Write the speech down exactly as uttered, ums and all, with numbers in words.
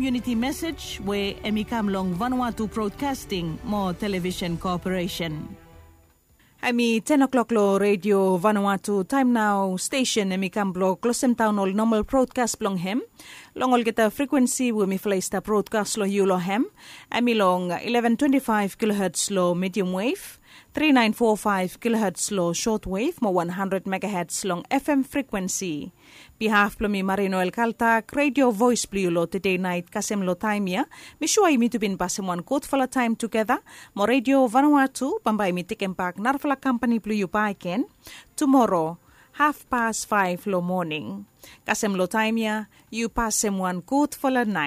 community message where emikam long Vanuatu Broadcasting mo Television Corporation. Ami ten o'clock lo Radio Vanuatu time now station emikam blo Closem Town all normal broadcast blong hem. Longol kita frequency we mi flaista broadcast lo yulo hem. Ami long eleven twenty-five kilohertz lo medium wave. thirty-nine forty-five kilohertz lo short wave mo one hundred megahertz long F M frequency. Behalf plo mi Marino El Caltac Radio Voice plo lo today night kasem lo time ya. Mi shuay mi tubin pasem one quote fala time together. Mo Radio Vanuatu pambay mi tikem pak narfala company plo yu paiken. Tomorrow half past five lo morning. Kasem lo time ya you pasem one quote fala night.